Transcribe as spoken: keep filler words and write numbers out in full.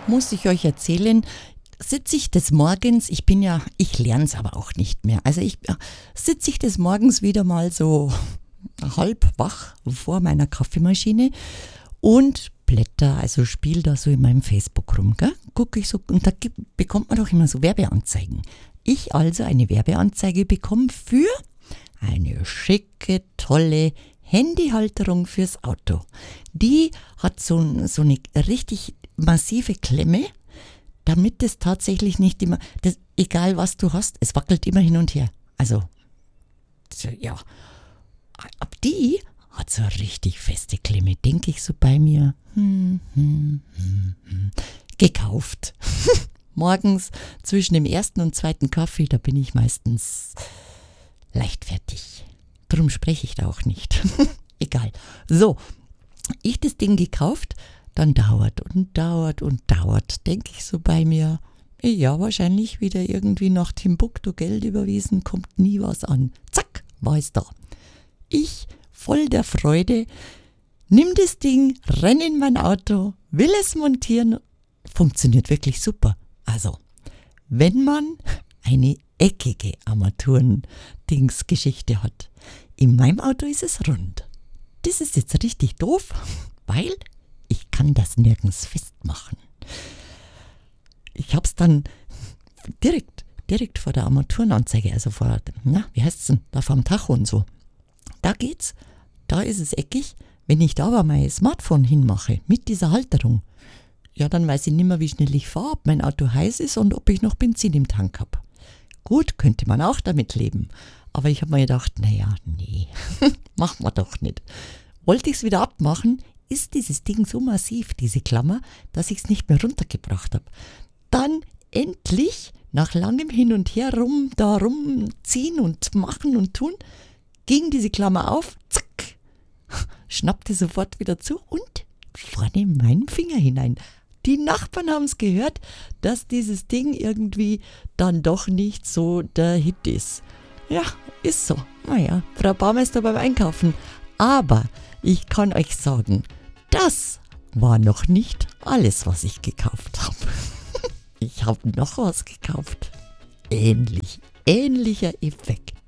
muss ich euch erzählen, sitze ich des Morgens, ich bin ja, ich lerne es aber auch nicht mehr, also ich sitze ich des Morgens wieder mal so halb wach vor meiner Kaffeemaschine und blätter, also spiele da so in meinem Facebook rum, gell? Gucke ich so, und da gibt, bekommt man doch immer so Werbeanzeigen. Ich also eine Werbeanzeige bekomme für eine schicke, tolle Handyhalterung fürs Auto. Die hat so, so eine richtig massive Klemme, damit es tatsächlich nicht immer, das, egal was du hast, es wackelt immer hin und her. Also, ja, ab die hat so eine richtig feste Klemme, denke ich so bei mir. Hm, hm, hm, hm. Gekauft. Morgens zwischen dem ersten und zweiten Kaffee, da bin ich meistens leichtfertig. Darum spreche ich da auch nicht. Egal. So, ich das Ding gekauft, dann dauert und dauert und dauert, denke ich so bei mir. Ja, wahrscheinlich wieder irgendwie nach Timbuktu Geld überwiesen, kommt nie was an. Zack, war es da. Ich, voll der Freude, nimm das Ding, renn in mein Auto, will es montieren. Funktioniert wirklich super. Also, wenn man eine eckige Armaturen-Dings-Geschichte hat. In meinem Auto ist es rund. Das ist jetzt richtig doof, weil ich kann das nirgends festmachen. Ich habe es dann direkt, direkt vor der Armaturenanzeige, also vor, na, wie heißt es denn, da vor dem Tacho und so. Da geht's, da ist es eckig. Wenn ich da aber mein Smartphone hinmache, mit dieser Halterung, ja, dann weiß ich nicht mehr, wie schnell ich fahre, ob mein Auto heiß ist und ob ich noch Benzin im Tank habe. Gut, könnte man auch damit leben. Aber ich habe mir gedacht, naja, nee, machen wir doch nicht. Wollte ich es wieder abmachen, ist dieses Ding so massiv, diese Klammer, dass ich es nicht mehr runtergebracht habe. Dann endlich, nach langem Hin und Her rum, da rumziehen und machen und tun, ging diese Klammer auf, zack, schnappte sofort wieder zu und vorne meinen Finger hinein. Die Nachbarn haben es gehört, dass dieses Ding irgendwie dann doch nicht so der Hit ist. Ja, ist so. Naja, Frau Baumeister beim Einkaufen. Aber ich kann euch sagen, das war noch nicht alles, was ich gekauft habe. Ich habe noch was gekauft. Ähnlich, ähnlicher Effekt.